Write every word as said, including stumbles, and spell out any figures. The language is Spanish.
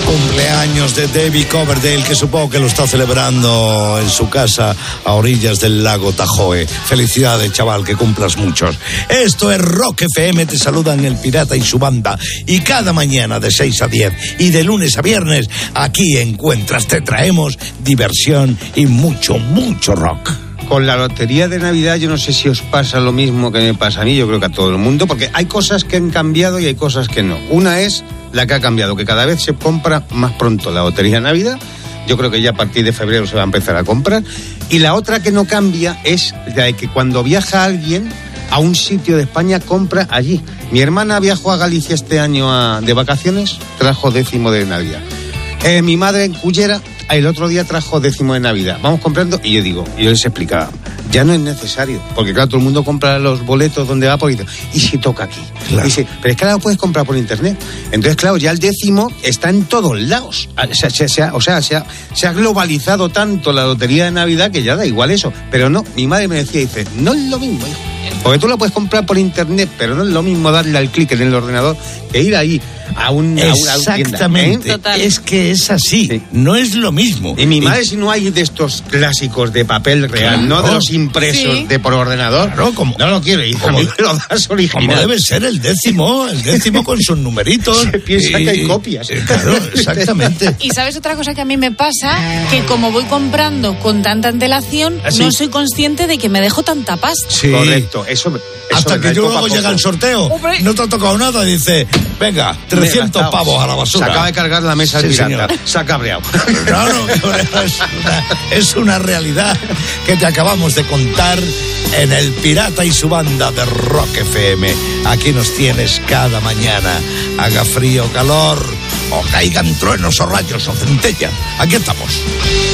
Cumpleaños de David Coverdale, que supongo que lo está celebrando en su casa a orillas del lago Tahoe. Felicidades, chaval, que cumplas muchos. Esto es Rock F M, te saludan el Pirata y su banda. Y cada mañana de seis a diez y de lunes a viernes, aquí encuentras, te traemos diversión y mucho, mucho rock. Con la lotería de Navidad yo no sé si os pasa lo mismo que me pasa a mí, yo creo que a todo el mundo, porque hay cosas que han cambiado y hay cosas que no. Una es la que ha cambiado, que cada vez se compra más pronto la lotería de Navidad. Yo creo que ya a partir de febrero se va a empezar a comprar. Y la otra que no cambia es la de que cuando viaja alguien a un sitio de España, compra allí. Mi hermana viajó a Galicia este año a, de vacaciones, trajo décimo de Navidad. Eh, mi madre en Cullera el otro día trajo décimo de Navidad. Vamos comprando, y yo digo, y yo les explicaba, ya no es necesario, porque claro, todo el mundo compra los boletos donde va por internet. ¿Y si toca aquí? Claro. Dice, pero es que ahora lo puedes comprar por internet. Entonces, claro, ya el décimo está en todos lados. O sea, se, se, o sea, se, ha, se ha globalizado tanto la lotería de Navidad que ya da igual eso. Pero no, mi madre me decía, dice, no es lo mismo, hijo. Porque tú lo puedes comprar por internet, pero no es lo mismo darle al clic en el ordenador que ir ahí a, un, a una tienda. Exactamente, ¿eh? Es que es así, sí. No es lo mismo. Y mi madre, y... si no hay de estos clásicos de papel real, claro, no de los impresos sí. de por ordenador, claro, como, no lo quiero, hija, a mí me lo das original. Como debe ser el décimo, el décimo con sus numeritos. Se piensa y, que hay copias. Claro, exactamente. Y ¿sabes otra cosa que a mí me pasa? Que como voy comprando con tanta antelación, ¿sí? No soy consciente de que me dejo tanta pasta. Sí. Correcto, eso... Eso hasta que yo luego llega el sorteo, ¡hombre! No te ha tocado nada, dice, venga, trescientos pavos a la basura. Se acaba de cargar la mesa el sí, pirata, se ha cabreado. No, no, es una, es una realidad que te acabamos de contar en El Pirata y su banda de Rock F M. Aquí nos tienes cada mañana, haga frío o calor, o caigan truenos o rayos o centellas. Aquí estamos.